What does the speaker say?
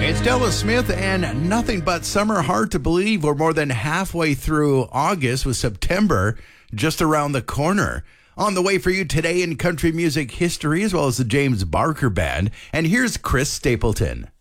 It's Della Smith and Nothing But Summer. Hard to believe we're more than halfway through August with September just around the corner. On the way for you today in country music history, as well as the James Barker Band. And here's Chris Stapleton.